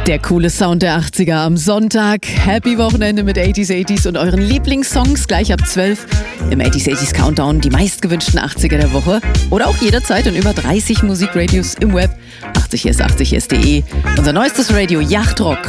Der coole Sound der 80er am Sonntag. Happy Wochenende mit 80s und euren Lieblingssongs gleich ab 12 im 80s Countdown, die meistgewünschten 80er der Woche. Oder auch jederzeit in über 30 Musikradios im Web. 80s, 80s.de. Unser neuestes Radio Yachtrock